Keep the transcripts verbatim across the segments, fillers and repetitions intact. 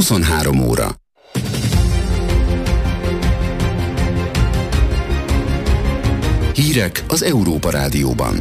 huszonhárom óra. Hírek az Európa Rádióban.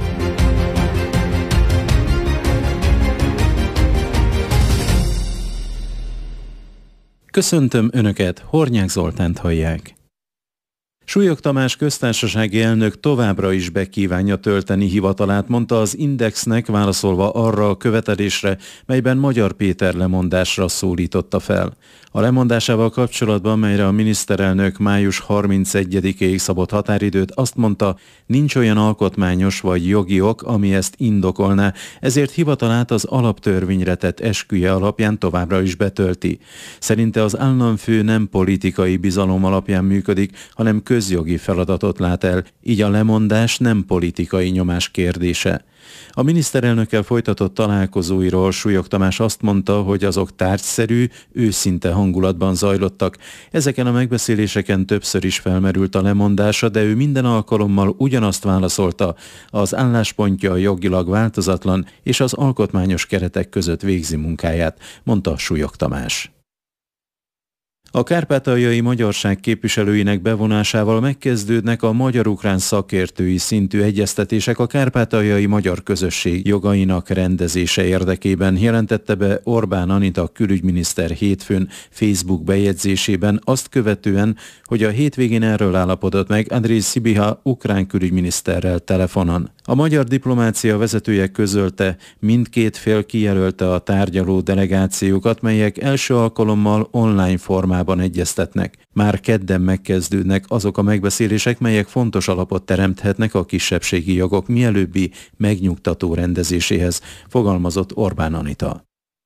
Köszöntöm Önöket, Hornyák Zoltánt hallják. Súlyog Tamás köztársasági elnök továbbra is be kívánja tölteni hivatalát, mondta az Indexnek válaszolva arra a követelésre, melyben Magyar Péter lemondásra szólította fel. A lemondásával kapcsolatban, melyre a miniszterelnök május harmincegyedikéig szabott határidőt, azt mondta, nincs olyan alkotmányos vagy jogi ok, ami ezt indokolná, ezért hivatalát az alaptörvényre tett esküje alapján továbbra is betölti. Szerinte az államfő nem politikai bizalom alapján működik, hanem közjogi feladatot lát el, így a lemondás nem politikai nyomás kérdése. A miniszterelnökkel folytatott találkozóiról Súlyog Tamás azt mondta, hogy azok tárgyszerű, őszinte hangulatban zajlottak. Ezeken a megbeszéléseken többször is felmerült a lemondása, de ő minden alkalommal ugyanazt válaszolta, az álláspontja jogilag változatlan, és az alkotmányos keretek között végzi munkáját, mondta Súlyog Tamás. A kárpátaljai magyarság képviselőinek bevonásával megkezdődnek a magyar-ukrán szakértői szintű egyeztetések a kárpátaljai magyar közösség jogainak rendezése érdekében, jelentette be Orbán Anita külügyminiszter hétfőn Facebook bejegyzésében, azt követően, hogy a hétvégén erről állapodott meg Andrej Sibiha ukrán külügyminiszterrel telefonon. A magyar diplomácia vezetője közölte, mindkét fél kijelölte a tárgyaló delegációkat, melyek első alkalommal online formában egyeztetnek. Már kedden megkezdődnek azok a megbeszélések, melyek fontos alapot teremthetnek a kisebbségi jogok mielőbbi megnyugtató rendezéséhez, fogalmazott Orbán Anita.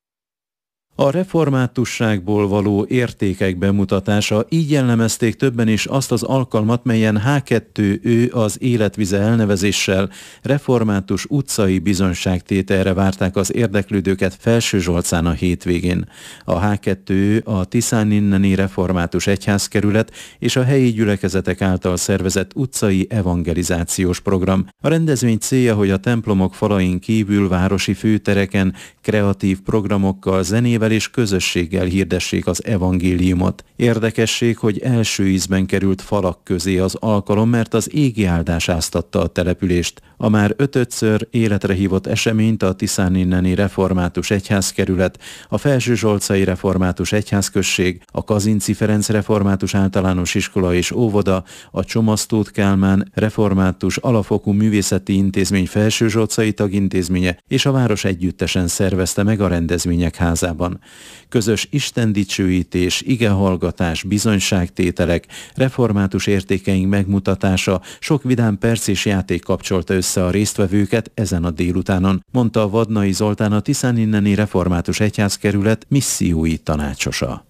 A reformátusságból való értékek bemutatása, így jellemezték többen is azt az alkalmat, melyen há kettő ő az életvize elnevezéssel református utcai bizonyságtételre várták az érdeklődőket Felsőzsolcán a hétvégén. A há kettő ő a Tiszáninneni Református Egyházkerület és a helyi gyülekezetek által szervezett utcai evangelizációs program. A rendezvény célja, hogy a templomok falain kívül városi főtereken kreatív programokkal, zenével és közösséggel hirdessék az evangéliumot. Érdekesség, hogy első ízben került falak közé az alkalom, mert az égi áldás áztatta a települést. A már ötödször életre hívott eseményt a Tiszáninneni Református Egyházkerület, a Felsőzsolcai Református Egyházközség, a Kazinczy Ferenc Református Általános Iskola és Óvoda, a Csomasztóth Kálmán Református Alapfokú Művészeti Intézmény Felsőzsolcai Tagintézménye és a város együttesen szervezte meg a rendezvények házában. Közös istendicsőítés, igehallgatás, bizonyságtételek, református értékeink megmutatása, sok vidám perc és játék kapcsolta össze a résztvevőket ezen a délutánon, mondta Vadnai Zoltán, a Tiszáninneni Református Egyházkerület missziói tanácsosa.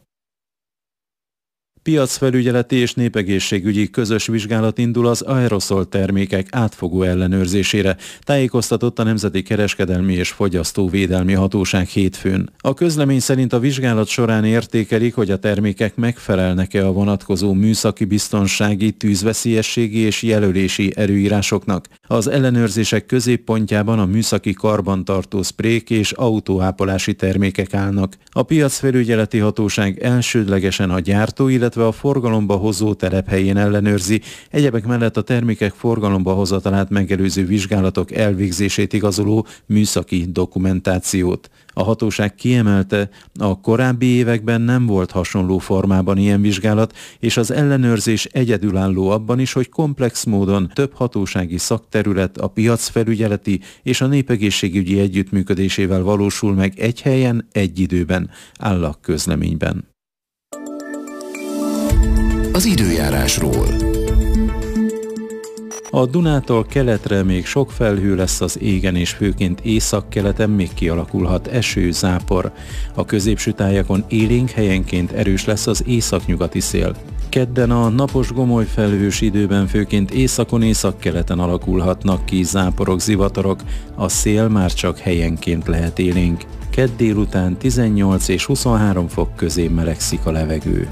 Piacfelügyeleti és népegészségügyi közös vizsgálat indul az aeroszol termékek átfogó ellenőrzésére, tájékoztatott a Nemzeti Kereskedelmi és Fogyasztóvédelmi Hatóság hétfőn. A közlemény szerint a vizsgálat során értékelik, hogy a termékek megfelelnek-e a vonatkozó műszaki biztonsági, tűzveszélyességi és jelölési előírásoknak. Az ellenőrzések középpontjában a műszaki karbantartó szprék és autóápolási termékek állnak. A Piacfelügyeleti Hatóság elsődlegesen a gyártó, illetve a forgalomba hozó telephelyén ellenőrzi, egyebek mellett a termékek forgalomba hozatalát megelőző vizsgálatok elvégzését igazoló műszaki dokumentációt. A hatóság kiemelte, a korábbi években nem volt hasonló formában ilyen vizsgálat, és az ellenőrzés egyedülálló abban is, hogy komplex módon több hatósági szakterület a piacfelügyeleti és a népegészségügyi együttműködésével valósul meg egy helyen, egy időben, áll a közleményben. Az időjárásról. A Dunától keletre még sok felhő lesz az égen, és főként északkeleten még kialakulhat eső, zápor. A középső tájakon élénk, helyenként erős lesz az északnyugati szél. Kedden a napos gomoly felhős időben főként északon, északkeleten alakulhatnak ki záporok, zivatarok, a szél már csak helyenként lehet élénk. Kedd délután tizennyolc és huszonhárom fok közé melegszik a levegő.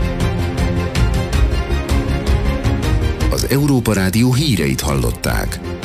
Az Európa Rádió híreit hallották.